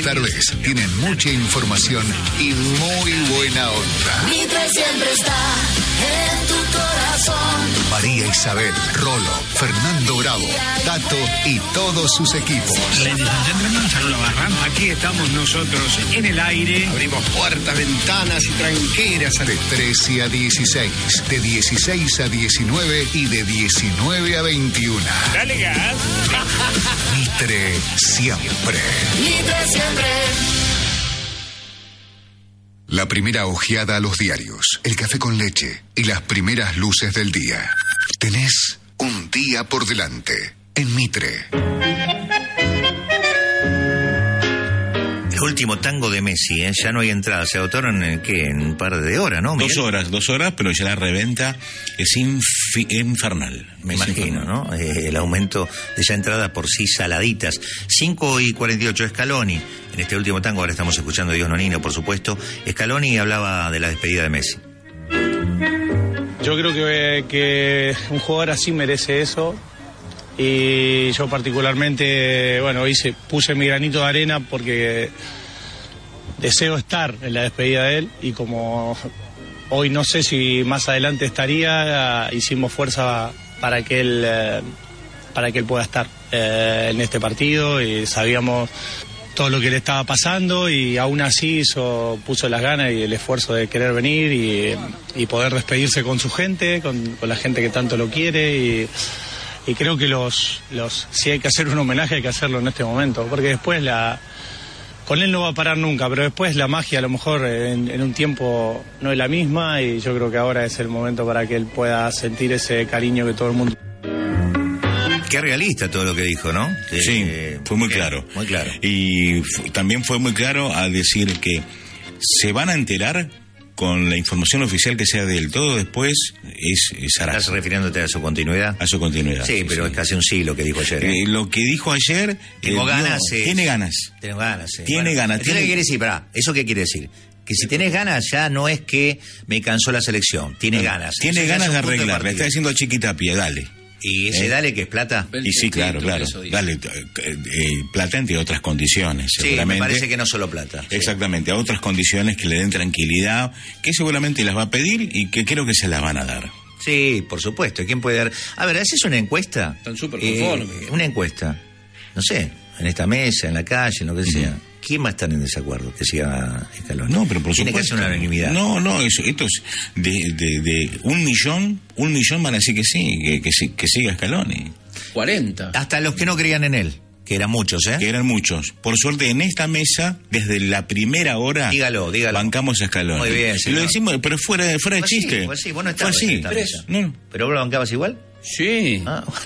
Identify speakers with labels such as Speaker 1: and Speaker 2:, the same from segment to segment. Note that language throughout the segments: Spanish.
Speaker 1: Las tardes tienen mucha información y muy buena onda.
Speaker 2: Mitre siempre está en tu corazón.
Speaker 1: María Isabel, Rolo, Fernando Bravo, Tato y todos sus equipos.
Speaker 3: Ladies and gentlemen, saludos Barran. Aquí estamos nosotros en el aire.
Speaker 4: Abrimos puertas, ventanas y tranqueras.
Speaker 1: De 13 a 16, de 16 a 19 y de 19 a 21.
Speaker 3: Dale gas.
Speaker 1: Mitre siempre.
Speaker 2: Mitre siempre.
Speaker 1: La primera ojeada a los diarios, el café con leche y las primeras luces del día. Tenés un día por delante en Mitre.
Speaker 5: El último tango de Messi, ya no hay entrada. Se agotaron en un par de horas, ¿no?
Speaker 6: 2 horas, pero ya la reventa es infernal.
Speaker 5: Me imagino, ¿no? El aumento de esa entrada por sí saladitas. 5:48, Scaloni. En este último tango, ahora estamos escuchando a Dios Nonino, por supuesto. Scaloni hablaba de la despedida de Messi.
Speaker 7: Yo creo que un jugador así merece eso. Y yo particularmente, bueno, puse mi granito de arena porque deseo estar en la despedida de él, y como hoy no sé si más adelante estaría, hicimos fuerza para que él pueda estar en este partido, y sabíamos todo lo que le estaba pasando, y aún así puso las ganas y el esfuerzo de querer venir y poder despedirse con su gente, con la gente que tanto lo quiere, y creo que si hay que hacer un homenaje hay que hacerlo en este momento, porque después con él no va a parar nunca, pero después la magia a lo mejor en un tiempo no es la misma, y yo creo que ahora es el momento para que él pueda sentir ese cariño que todo el mundo...
Speaker 5: Qué realista todo lo que dijo, ¿no?
Speaker 6: Sí, fue muy claro.
Speaker 5: Muy claro.
Speaker 6: Y también fue muy claro al decir que se van a enterar con la información oficial que sea de él. Todo después es Sarasa.
Speaker 5: ¿Estás refiriéndote a su continuidad?
Speaker 6: A su continuidad.
Speaker 5: Sí, pero es casi un siglo que dijo ayer.
Speaker 6: Lo que dijo ayer...
Speaker 5: Tengo ganas.
Speaker 6: Tiene ganas.
Speaker 5: Tengo ganas, sí.
Speaker 6: Tiene ganas.
Speaker 5: ¿Qué quiere decir? ¿Eso qué quiere decir? Que si tenés ganas ya no es que me cansó la selección. Tiene ganas.
Speaker 6: Tiene ganas de arreglar. Le está diciendo a Chiquitapia, dale.
Speaker 5: ¿Y ese dale que es plata?
Speaker 6: Y sí, claro. Dale, plata entre otras condiciones, seguramente.
Speaker 5: Sí, me parece que no solo plata.
Speaker 6: Exactamente, a otras condiciones que le den tranquilidad, que seguramente las va a pedir y que creo que se las van a dar.
Speaker 5: Sí, por supuesto. ¿Quién puede dar? A ver, ¿haces una encuesta?
Speaker 8: Están súper conformes.
Speaker 5: Una encuesta. No sé, en esta mesa, en la calle, en lo que sea. ¿Quién va a estar en desacuerdo que siga Scaloni?
Speaker 6: No, pero por
Speaker 5: Tiene
Speaker 6: supuesto.
Speaker 5: que hacer una unanimidad.
Speaker 6: No, esto es de 1 millón van a decir que sí, que siga Scaloni.
Speaker 8: 40.
Speaker 5: Hasta los que no creían en él, que eran muchos, ¿eh?
Speaker 6: Que eran muchos. Por suerte, en esta mesa, desde la primera hora,
Speaker 5: dígalo.
Speaker 6: bancamos a Scaloni.
Speaker 5: Muy bien,
Speaker 6: y lo decimos, pero fuera de chiste.
Speaker 5: Pues sí, vos no
Speaker 6: fue
Speaker 5: estabas
Speaker 6: así.
Speaker 5: en esta mesa.
Speaker 6: No.
Speaker 5: ¿Pero vos lo bancabas igual?
Speaker 8: Sí.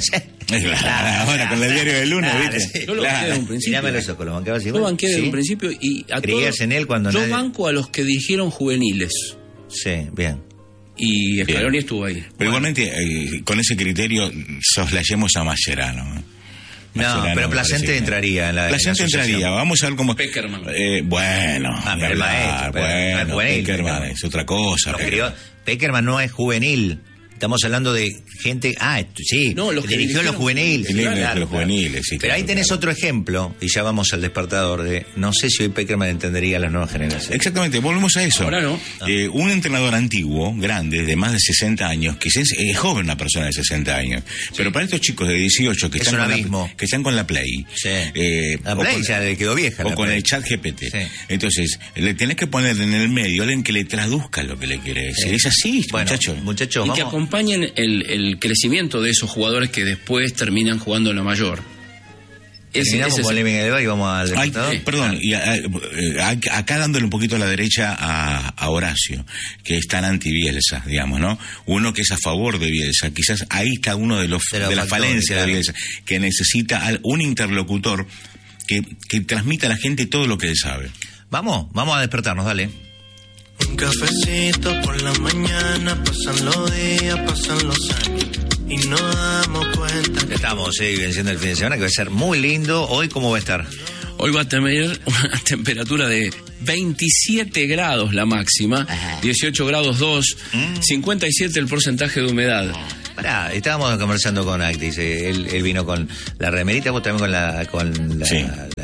Speaker 6: Ahora con el diario del lunes, ¿viste?
Speaker 5: Sí.
Speaker 8: Yo lo banqué desde un principio.
Speaker 5: Tirámelo eso, ¿lo bancabas igual?
Speaker 8: Yo banqué desde un principio y a
Speaker 5: ¿creías
Speaker 8: todos,
Speaker 5: en él cuando
Speaker 8: yo banco a los que dijeron juveniles.
Speaker 5: Sí, bien.
Speaker 8: Y Scaloni estuvo ahí.
Speaker 6: Pero igualmente, con ese criterio, soslayemos a Mascherano.
Speaker 5: No, pero Placente entraría en la
Speaker 6: Placente entraría, vamos a ver cómo...
Speaker 8: Peckerman.
Speaker 6: Bueno,
Speaker 5: pero el maestro,
Speaker 6: bueno,
Speaker 5: juvenil,
Speaker 6: Peckerman es otra cosa.
Speaker 5: Peckerman no es juvenil. Estamos hablando de gente... sí,
Speaker 8: no, los que
Speaker 5: dirigió los juveniles.
Speaker 6: Los juveniles, sí.
Speaker 5: Pero ahí tenés otro ejemplo, y ya vamos al despertador, de no sé si hoy Peckerman entendería a las nuevas generaciones.
Speaker 6: Exactamente, volvemos a eso.
Speaker 8: Ahora no.
Speaker 6: Un entrenador antiguo, grande, de más de 60 años, que es joven una persona de 60 años, pero para estos chicos de 18 que están con la Play...
Speaker 5: Sí. La Play ya le quedó vieja.
Speaker 6: O con el chat GPT. Sí. Entonces, le tenés que poner en el medio alguien que le traduzca lo que le quiere decir. Es así,
Speaker 5: bueno,
Speaker 6: muchachos,
Speaker 8: y que acompañen el crecimiento de esos jugadores que después terminan jugando en la mayor.
Speaker 5: Terminamos polémica de bar y vamos al despertador.
Speaker 6: Perdón, y acá dándole un poquito a la derecha a Horacio, que es tan anti-Bielsa, digamos, ¿no? Uno que es a favor de Bielsa, quizás ahí está uno de las falencias de Bielsa, que necesita un interlocutor que transmita a la gente todo lo que él sabe.
Speaker 5: Vamos a despertarnos, dale.
Speaker 9: Un cafecito por la mañana, pasan los días, pasan los años y no damos cuenta.
Speaker 5: Estamos venciendo el fin de semana, que va a ser muy lindo. ¿Hoy cómo va a estar?
Speaker 8: Hoy va a tener una temperatura de 27 grados la máxima, 18 grados 2, 57 el porcentaje de humedad.
Speaker 5: Pará, estábamos conversando con Actis, él vino con la remerita, vos también con la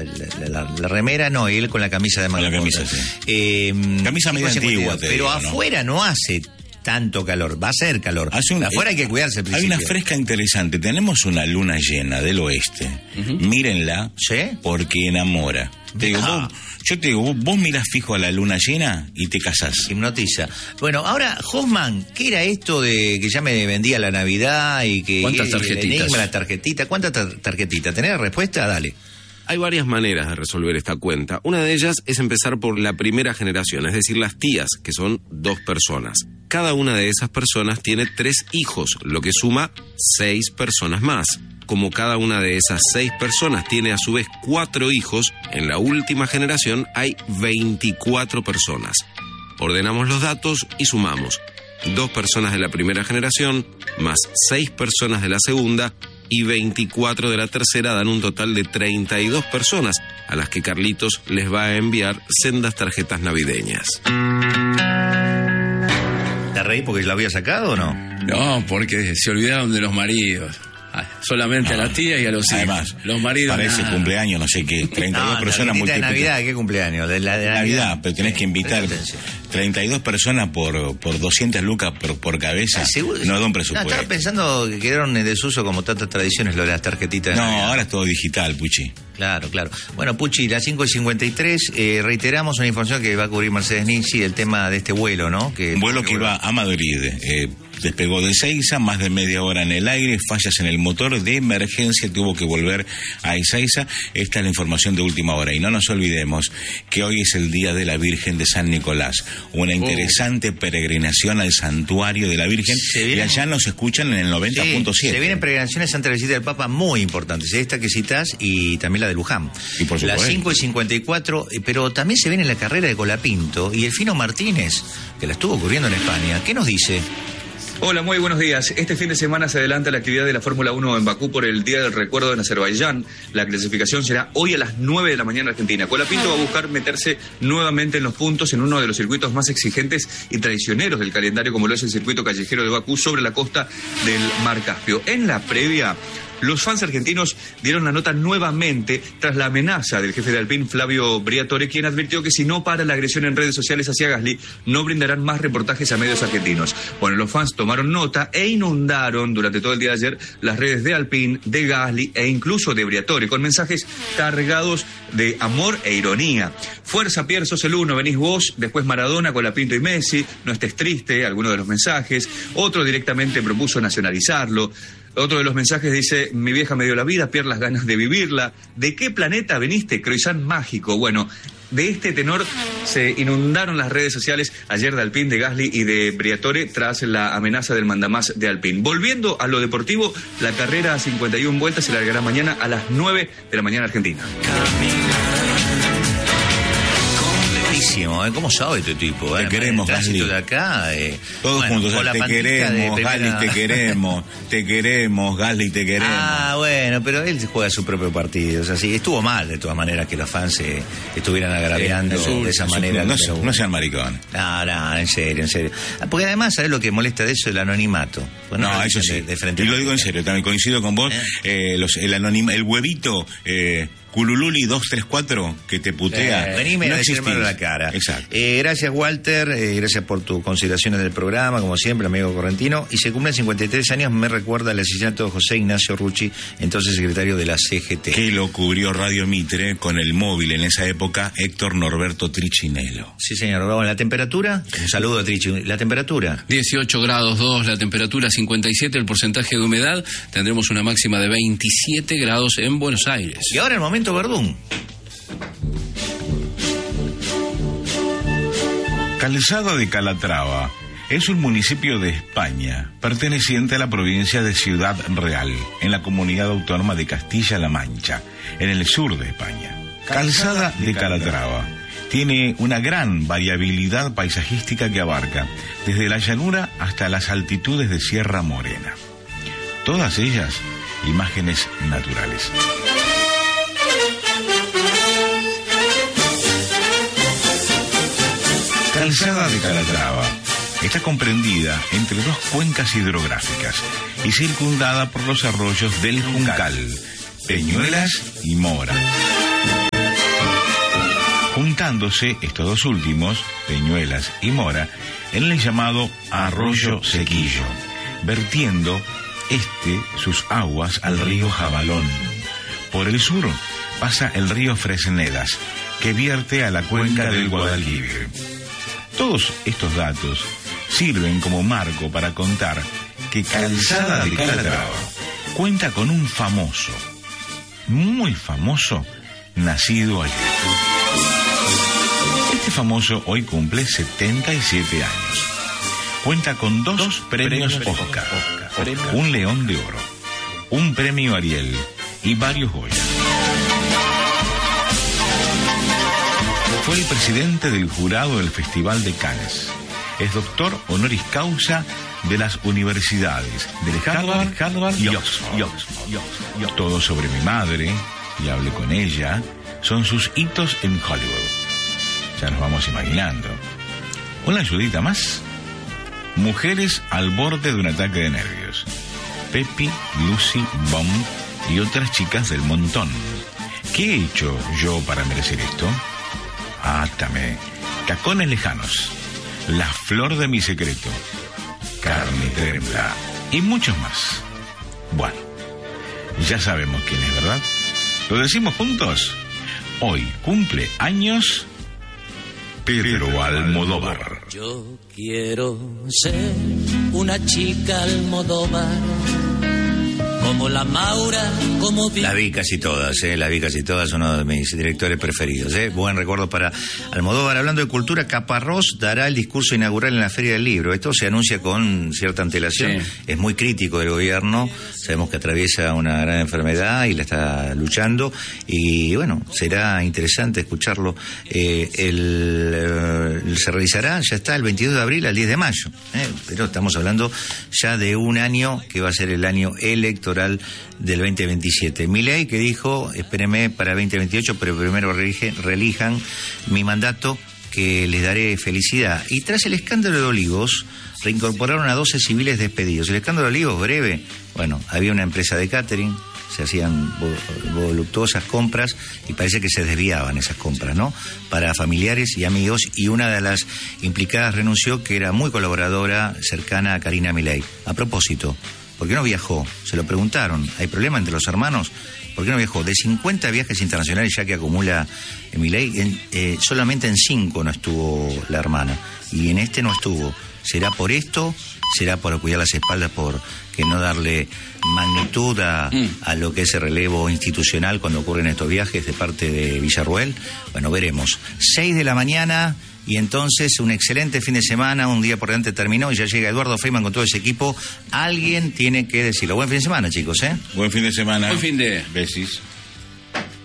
Speaker 5: la remera, no, y él con la camisa de manga corta.
Speaker 6: Con la camisa, sí. Camisa medio antigua,
Speaker 5: pero afuera no hace tanto calor, va a ser calor. Afuera hay que cuidarse al principio.
Speaker 6: Hay una fresca interesante. Tenemos una luna llena del oeste. Mírenla,
Speaker 5: ¿sí?
Speaker 6: Porque enamora. Yo te digo, vos mirás fijo a la luna llena y te casás.
Speaker 5: Hipnotiza. Bueno, ahora, Hoffman, ¿qué era esto de que ya me vendía la Navidad y que...
Speaker 8: ¿Cuántas tarjetitas?
Speaker 5: La tarjetita. ¿Cuántas tarjetitas? ¿Tenés la respuesta? Dale.
Speaker 10: Hay varias maneras de resolver esta cuenta. Una de ellas es empezar por la primera generación, es decir, las tías, que son 2 personas. Cada una de esas personas tiene 3 hijos, lo que suma 6 personas más. Como cada una de esas 6 personas tiene a su vez 4 hijos, en la última generación hay 24 personas. Ordenamos los datos y sumamos. 2 personas de la primera generación, más 6 personas de la segunda y 24 de la tercera dan un total de 32 personas, a las que Carlitos les va a enviar sendas tarjetas navideñas.
Speaker 5: ¿Te reí porque la había sacado o no?
Speaker 8: No, porque se olvidaron de los maridos. Solamente a la tía y a los hijos.
Speaker 6: Además,
Speaker 8: los maridos.
Speaker 6: Parece cumpleaños, no sé qué, 32 personas
Speaker 5: multiplicadas. ¿De Navidad qué cumpleaños? De
Speaker 6: Navidad, pero tenés que invitar 32 personas por 200 lucas por cabeza. No da un presupuesto.
Speaker 5: Estaba pensando que quedaron en desuso como tantas tradiciones lo de las tarjetitas.
Speaker 6: No, ahora es todo digital, Puchi.
Speaker 5: Claro. Bueno, Puchi, las 5:53, reiteramos una información que va a cubrir Mercedes Nixi, el tema de este vuelo, ¿no?
Speaker 6: Un vuelo que iba a Madrid. Despegó de Ezeiza, más de media hora en el aire, fallas en el motor, de emergencia tuvo que volver a Ezeiza. Esta es la información de última hora. Y no nos olvidemos que hoy es el Día de la Virgen de San Nicolás, una interesante peregrinación al santuario de la Virgen, y allá nos escuchan en el 90.7.
Speaker 5: Se vienen peregrinaciones ante la visita del Papa muy importantes, esta que citás y también la de Luján.
Speaker 6: Y por supuesto.
Speaker 5: Las 5:54, pero también se viene la carrera de Colapinto y el Fino Martínez, que la estuvo ocurriendo en España. ¿Qué nos dice?
Speaker 11: Hola, muy buenos días. Este fin de semana se adelanta la actividad de la Fórmula 1 en Bakú por el Día del Recuerdo en Azerbaiyán. La clasificación será hoy a las 9 de la mañana Argentina. Colapinto va a buscar meterse nuevamente en los puntos en uno de los circuitos más exigentes y traicioneros del calendario, como lo es el circuito callejero de Bakú sobre la costa del Mar Caspio. En la previa, los fans argentinos dieron la nota nuevamente tras la amenaza del jefe de Alpine, Flavio Briatore, quien advirtió que si no para la agresión en redes sociales hacia Gasly, no brindarán más reportajes a medios argentinos. Bueno, los fans tomaron nota e inundaron durante todo el día de ayer las redes de Alpine, de Gasly e incluso de Briatore, con mensajes cargados de amor e ironía. Fuerza, Pierre, sos el uno, venís vos, después Maradona, Colapinto y Messi, no estés triste, alguno de los mensajes. Otro directamente propuso nacionalizarlo. Otro de los mensajes dice: mi vieja me dio la vida, Pierre las ganas de vivirla. ¿De qué planeta veniste? Croissant mágico. Bueno, de este tenor se inundaron las redes sociales ayer de Alpine, de Gasly y de Briatore tras la amenaza del mandamás de Alpine. Volviendo a lo deportivo, la carrera a 51 vueltas se largará mañana a las 9 de la mañana Argentina.
Speaker 5: ¿Cómo sabe este tipo?
Speaker 6: Te queremos, Gasly.
Speaker 5: De acá,
Speaker 6: todos juntos, te queremos, Gasly, te queremos, Gasly, te queremos.
Speaker 5: Ah, bueno, pero él juega su propio partido. O sea, sí, estuvo mal de todas maneras que los fans se estuvieran agraviando de esa manera.
Speaker 6: No sean maricones.
Speaker 5: No, en serio. Porque además, ¿sabes lo que molesta de eso? El anonimato.
Speaker 6: Pues no, eso sí. De frente, y lo digo en serio, también coincido con vos. El huevito... Culululi 234 que te putea.
Speaker 5: Venime a decirme la cara.
Speaker 6: Exacto.
Speaker 5: Gracias, Walter. Gracias por tus consideraciones del programa, como siempre, amigo correntino. Y se cumplen 53 años, me recuerda el asesinato de José Ignacio Rucci, entonces secretario de la CGT.
Speaker 6: Que lo cubrió Radio Mitre con el móvil en esa época, Héctor Norberto Trichinello.
Speaker 5: Sí, señor. Vamos, ¿la temperatura? Un saludo a Trichi. ¿La temperatura?
Speaker 8: 18 grados 2, la temperatura 57, el porcentaje de humedad. Tendremos una máxima de 27 grados en Buenos Aires.
Speaker 5: Y ahora el momento Verdún.
Speaker 6: Calzada de Calatrava es un municipio de España perteneciente a la provincia de Ciudad Real, en la comunidad autónoma de Castilla-La Mancha, en el sur de España. Calzada de Calatrava tiene una gran variabilidad paisajística que abarca desde la llanura hasta las altitudes de Sierra Morena. Todas ellas imágenes naturales. Calzada de Calatrava está comprendida entre dos cuencas hidrográficas y circundada por los arroyos del Juncal, Peñuelas y Mora. ubicaándose estos dos últimos, Peñuelas y Mora, en el llamado Arroyo Sequillo, vertiendo sus aguas al río Jabalón. Por el sur pasa el río Fresnedas, que vierte a la cuenca del Guadalquivir. Todos estos datos sirven como marco para contar que Calzada de Calatrava cuenta con un famoso, muy famoso, nacido allí. Este famoso hoy cumple 77 años. Cuenta con 2 premios Oscar, un León de Oro, un premio Ariel y varios Goya. Fue el presidente del jurado del Festival de Cannes. Es doctor honoris causa de las universidades de Harvard y Oxford. Todo sobre mi madre, y hablé con ella, son sus hitos en Hollywood. Ya nos vamos imaginando. Una ayudita más. Mujeres al borde de un ataque de nervios. Pepi, Lucy, Bomb y otras chicas del montón. ¿Qué he hecho yo para merecer esto? Átame. Tacones lejanos. La flor de mi secreto. Carne tremenda. Y muchos más. Bueno, ya sabemos quién es, ¿verdad? ¿Lo decimos juntos? Hoy cumple años Pedro Almodóvar.
Speaker 2: Yo quiero ser una chica Almodóvar, como la Maura, como...
Speaker 5: La vi casi todas, uno de mis directores preferidos. Buen recuerdo para Almodóvar. Hablando de cultura, Caparrós dará el discurso inaugural en la Feria del Libro. Esto se anuncia con cierta antelación. Sí. Es muy crítico del gobierno. Sabemos que atraviesa una gran enfermedad y la está luchando. Y bueno, será interesante escucharlo. Se realizará, ya está, el 22 de abril al 10 de mayo. Pero estamos hablando ya de un año que va a ser el año electoral del 2027. Milei, que dijo, espérenme para 2028, pero primero reelijan mi mandato, que les daré felicidad. Y tras el escándalo de Olivos, reincorporaron a 12 civiles despedidos. El escándalo de Olivos, breve, bueno, había una empresa de catering, se hacían voluptuosas compras y parece que se desviaban esas compras, ¿no? Para familiares y amigos, y una de las implicadas renunció, que era muy colaboradora, cercana a Karina Milei. A propósito, ¿por qué no viajó? Se lo preguntaron. ¿Hay problema entre los hermanos? ¿Por qué no viajó? De 50 viajes internacionales ya que acumula Milei, solamente en 5 no estuvo la hermana. Y en este no estuvo. ¿Será por esto? ¿Será por cuidar las espaldas, por que no darle magnitud a lo que es el relevo institucional cuando ocurren estos viajes de parte de Villarruel? Bueno, veremos. 6 de la mañana... Y entonces un excelente fin de semana, un día por delante terminó y ya llega Eduardo Feynman con todo ese equipo. Alguien tiene que decirlo. Buen fin de semana, chicos, ¿eh?
Speaker 6: Buen fin de semana.
Speaker 8: Buen fin de...
Speaker 6: Besis.